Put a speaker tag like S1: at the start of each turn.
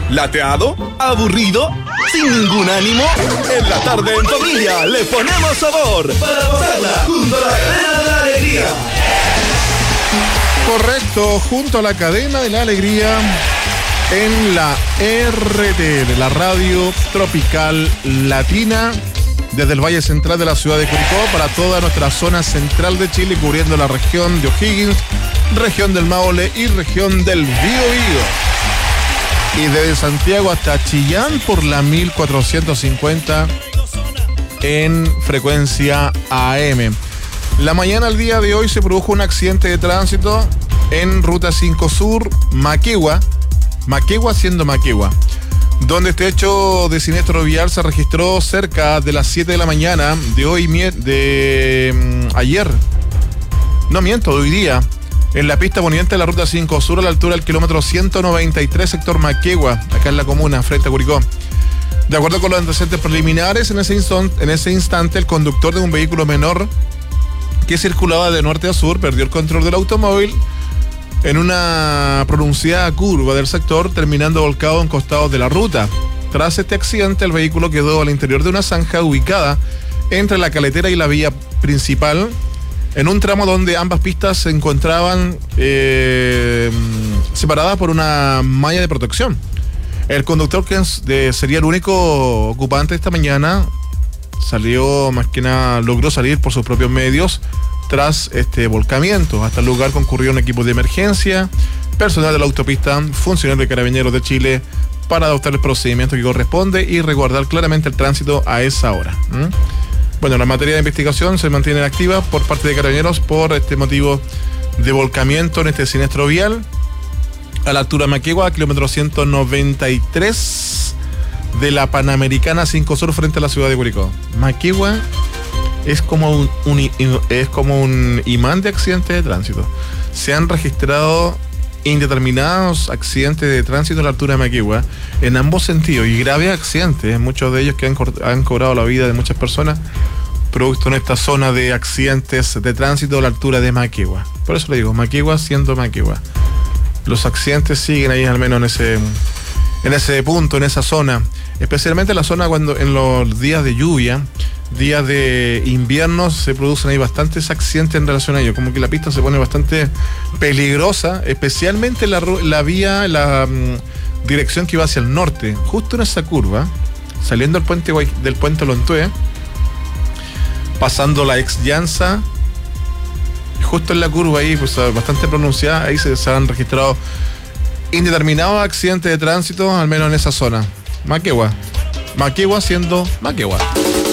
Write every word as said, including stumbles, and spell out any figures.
S1: ¿Lateado? ¿Aburrido? ¿Sin ningún ánimo? En la tarde en familia le ponemos sabor para pasarla junto a la cadena de la alegría.
S2: Correcto, junto a la cadena de la alegría en la R T L, la radio tropical latina, desde el Valle Central de la ciudad de Curicó para toda nuestra zona central de Chile, cubriendo la región de O'Higgins, región del Maule y región del Biobío. Y desde Santiago hasta Chillán por la mil cuatrocientos cincuenta en frecuencia A M. La mañana al día de hoy se produjo un accidente de tránsito en Ruta cinco Sur, Maquegua, Maquegua siendo Maquegua, donde este hecho de siniestro vial se registró cerca de las siete de la mañana de hoy, de um, ayer, no miento, de hoy día, en la pista poniente de la Ruta cinco Sur a la altura del kilómetro ciento noventa y tres, sector Maquegua, acá en la comuna, frente a Curicó. De acuerdo con los antecedentes preliminares, en ese, instante, en ese instante el conductor de un vehículo menor que circulaba de norte a sur perdió el control del automóvil en una pronunciada curva del sector, terminando volcado en costados de la ruta. Tras este accidente, el vehículo quedó al interior de una zanja ubicada entre la caletera y la vía principal, en un tramo donde ambas pistas se encontraban eh, separadas por una malla de protección. El conductor, que de, sería el único ocupante esta mañana, salió, más que nada, logró salir por sus propios medios tras este volcamiento. Hasta el lugar concurrió un equipo de emergencia, personal de la autopista, funcionarios de Carabineros de Chile, para adoptar el procedimiento que corresponde y resguardar claramente el tránsito a esa hora. ¿Mm? Bueno, la materia de investigación se mantiene activa por parte de Carabineros por este motivo de volcamiento en este siniestro vial a la altura de Maquegua, kilómetro ciento noventa y tres de la Panamericana cinco Sur frente a la ciudad de Curicó. Maquegua es como un, un, es como un imán de accidentes de tránsito. Se han registrado indeterminados accidentes de tránsito a la altura de Maquegua en ambos sentidos, y graves accidentes, muchos de ellos que han, han cobrado la vida de muchas personas producto en esta zona de accidentes de tránsito a la altura de Maquegua. Por eso le digo, Maquegua siendo Maquegua. Los accidentes siguen ahí, al menos en ese en ese punto, en esa zona, especialmente en la zona cuando en los días de lluvia, días de invierno, se producen ahí bastantes accidentes en relación a ello, como que la pista se pone bastante peligrosa, especialmente la, la vía, la um, dirección que va hacia el norte, justo en esa curva, saliendo del puente del puente Lontué, pasando la ex Llanza, justo en la curva ahí, pues bastante pronunciada, ahí se, se han registrado indeterminados accidentes de tránsito, al menos en esa zona. Maquegua, Maquegua siendo Maquegua.